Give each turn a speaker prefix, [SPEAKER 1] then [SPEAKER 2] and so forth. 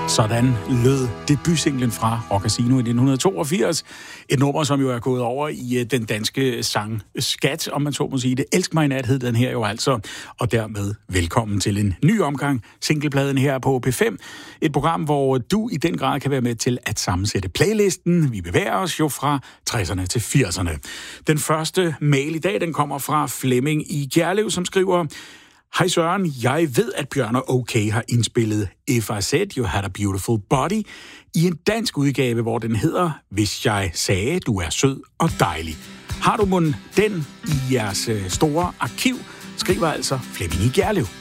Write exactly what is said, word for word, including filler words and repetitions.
[SPEAKER 1] Sådan lød debutsinglen fra Rock Casino i nitten toogfirs. Et nummer, som jo er gået over i den danske sang Skat, om man så må sige det. Elsk mig i nat hed den her jo altså. Og dermed velkommen til en ny omgang singlepladen her på P fem. Et program, hvor du i den grad kan være med til at sammensætte playlisten. Vi bevæger os jo fra tresserne til firserne. Den første mail i dag, den kommer fra Flemming i Gjerlev, som skriver: Hej Søren, jeg ved, at Bjørn og OK har indspillet If I Said You Had a Beautiful Body i en dansk udgave, hvor den hedder Hvis jeg sagde, du er sød og dejlig. Har du mon den i jeres store arkiv? Skriver altså Flemming i Gjerlev.